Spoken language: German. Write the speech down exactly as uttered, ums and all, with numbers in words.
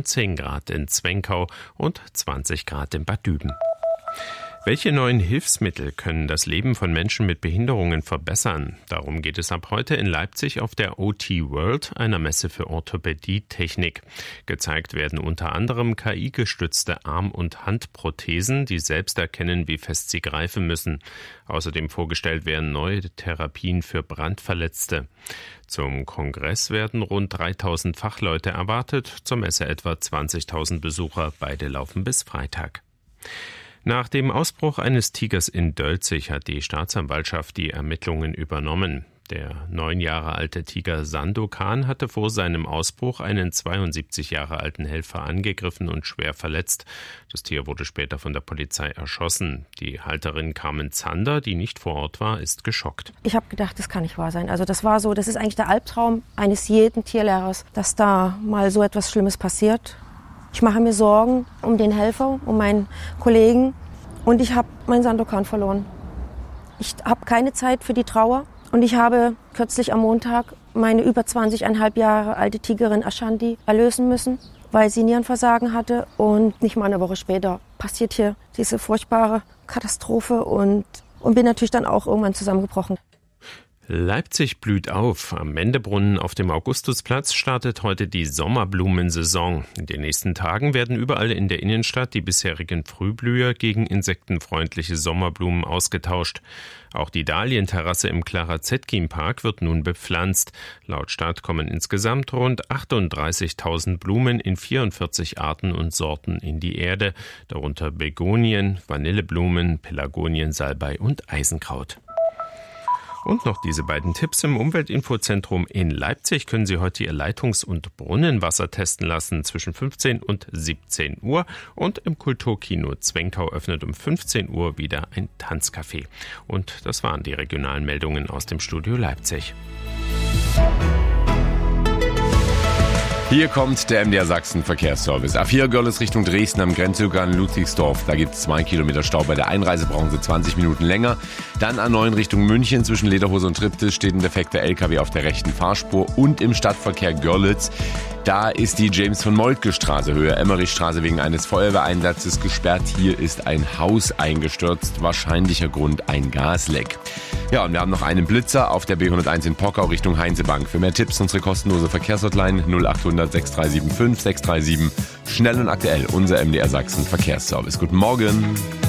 neunzehn Grad in Zwenkau und zwanzig Grad in Bad Düben. Welche neuen Hilfsmittel können das Leben von Menschen mit Behinderungen verbessern? Darum geht es ab heute in Leipzig auf der O T World, einer Messe für Orthopädietechnik. Gezeigt werden unter anderem K I-gestützte Arm- und Handprothesen, die selbst erkennen, wie fest sie greifen müssen. Außerdem vorgestellt werden neue Therapien für Brandverletzte. Zum Kongress werden rund dreitausend Fachleute erwartet, zur Messe etwa zwanzigtausend Besucher. Beide laufen bis Freitag. Nach dem Ausbruch eines Tigers in Dölzig hat die Staatsanwaltschaft die Ermittlungen übernommen. Der neun Jahre alte Tiger Sandokan hatte vor seinem Ausbruch einen zweiundsiebzig Jahre alten Helfer angegriffen und schwer verletzt. Das Tier wurde später von der Polizei erschossen. Die Halterin Carmen Zander, die nicht vor Ort war, ist geschockt. Ich habe gedacht, das kann nicht wahr sein. Also das war so, das ist eigentlich der Albtraum eines jeden Tierlehrers, dass da mal so etwas Schlimmes passiert. Ich mache mir Sorgen um den Helfer, um meinen Kollegen und ich habe meinen Sandokan verloren. Ich habe keine Zeit für die Trauer und ich habe kürzlich am Montag meine über zwanzig Komma fünf Jahre alte Tigerin Ashanti erlösen müssen, weil sie Nierenversagen hatte und nicht mal eine Woche später passiert hier diese furchtbare Katastrophe und, und bin natürlich dann auch irgendwann zusammengebrochen. Leipzig blüht auf. Am Mendebrunnen auf dem Augustusplatz startet heute die Sommerblumensaison. In den nächsten Tagen werden überall in der Innenstadt die bisherigen Frühblüher gegen insektenfreundliche Sommerblumen ausgetauscht. Auch die Dahlienterrasse im Clara-Zetkin-Park wird nun bepflanzt. Laut Stadt kommen insgesamt rund achtunddreißigtausend Blumen in vierundvierzig Arten und Sorten in die Erde, darunter Begonien, Vanilleblumen, Pelargonien, Salbei und Eisenkraut. Und noch diese beiden Tipps. Im Umweltinfozentrum in Leipzig können Sie heute Ihr Leitungs- und Brunnenwasser testen lassen zwischen fünfzehn und siebzehn Uhr. Und im Kulturkino Zwenkau öffnet um fünfzehn Uhr wieder ein Tanzcafé. Und das waren die regionalen Meldungen aus dem Studio Leipzig. Hier kommt der M D R Sachsen Verkehrsservice. A vier Görlitz Richtung Dresden am Grenzübergang Ludwigsdorf. Da gibt es zwei Kilometer Stau. Bei der Einreise brauchen Sie zwanzig Minuten länger. Dann A neun Richtung München. Zwischen Lederhose und Triptis steht ein defekter L K W auf der rechten Fahrspur. Und im Stadtverkehr Görlitz, da ist die James-von-Moltke-Straße, Höhe Emmerichstraße, wegen eines Feuerwehreinsatzes gesperrt. Hier ist ein Haus eingestürzt. Wahrscheinlicher Grund ein Gasleck. Ja, und wir haben noch einen Blitzer auf der B hunderteins in Pockau Richtung Heinzebank. Für mehr Tipps unsere kostenlose Verkehrshotline null achthundert sechs drei sieben fünf sechs drei sieben. Schnell und aktuell unser M D R Sachsen Verkehrsservice. Guten Morgen.